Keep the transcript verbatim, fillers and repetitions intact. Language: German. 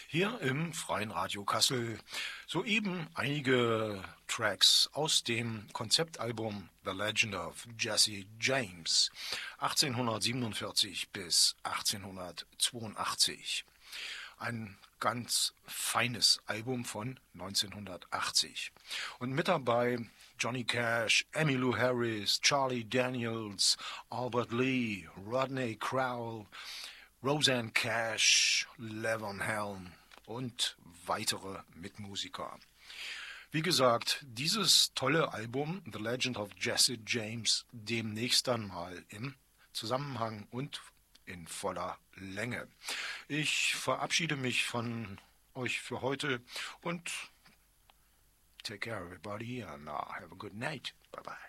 Hier im Freien Radio Kassel. Soeben einige Tracks aus dem Konzeptalbum The Legend of Jesse James achtzehnhundertsiebenundvierzig bis achtzehnhundertzweiundachtzig. Ein ganz feines Album von neunzehnhundertachtzig. Und mit dabei Johnny Cash, Emmylou Harris, Charlie Daniels, Albert Lee, Rodney Crowell, Rosanne Cash, Levon Helm und weitere Mitmusiker. Wie gesagt, dieses tolle Album, The Legend of Jesse James, demnächst dann mal im Zusammenhang und in voller Länge. Ich verabschiede mich von euch für heute und take care everybody and uh, have a good night. Bye bye.